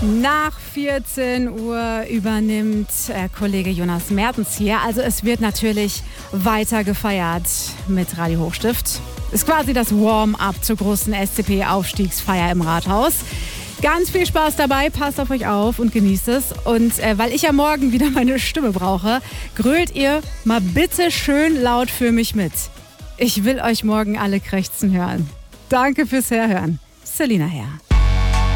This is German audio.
Nach 14 Uhr übernimmt Kollege Jonas Mertens hier. Also es wird natürlich weiter gefeiert mit Radio Hochstift. Ist quasi das Warm-up zur großen SCP-Aufstiegsfeier im Rathaus. Ganz viel Spaß dabei, passt auf euch auf und genießt es. Und weil ich ja morgen wieder meine Stimme brauche, grölt ihr mal bitte schön laut für mich mit. Ich will euch morgen alle krächzen hören. Danke fürs Herhören. Selina Herr.